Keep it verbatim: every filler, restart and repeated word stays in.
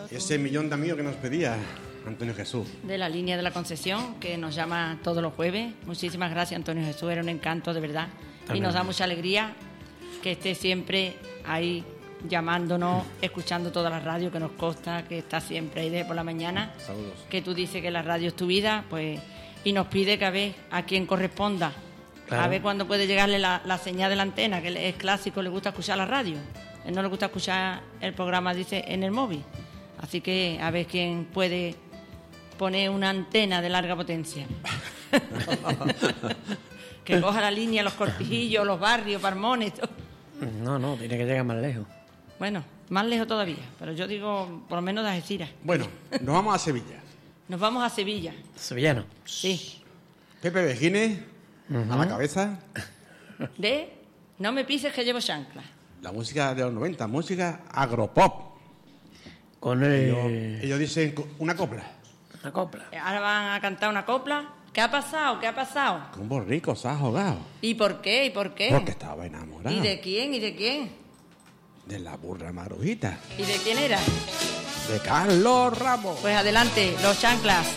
Ese millón de amigos que nos pedía Antonio Jesús. De la línea de la Concesión, que nos llama todos los jueves. Muchísimas gracias, Antonio Jesús, era un encanto, de verdad. También. Y nos da mucha alegría que esté siempre ahí llamándonos, escuchando toda la radio, que nos consta que está siempre ahí de por la mañana. Saludos. Que tú dices que la radio es tu vida, pues, y nos pide que a ver a quien corresponda. Claro. A ver cuándo puede llegarle la, la señal de la antena, que es clásico, le gusta escuchar la radio. Él no le gusta escuchar el programa, dice, en el móvil. Así que a ver quién puede poner una antena de larga potencia. Que coja la línea, los cortijillos, los barrios, Parmones. Todo. No, no, tiene que llegar más lejos. Bueno, más lejos todavía, pero yo digo, por lo menos de Algeciras. Bueno, nos vamos a Sevilla. Nos vamos a Sevilla. ¿Sevillano? Sí. Pepe Vejines, uh-huh. a la cabeza. De No me pises que llevo chancla. La música de los noventa, música agropop. Con el... ellos, ellos dicen una copla. Una copla. Ahora van a cantar una copla. ¿Qué ha pasado? ¿Qué ha pasado? Que un borrico se ha ahogado. ¿Y por qué? ¿Y por qué? Porque estaba enamorado. ¿Y de quién? ¿Y de quién? De la burra Marujita. ¿Y de quién era? De Carlos Ramos. Pues adelante, los chanclas.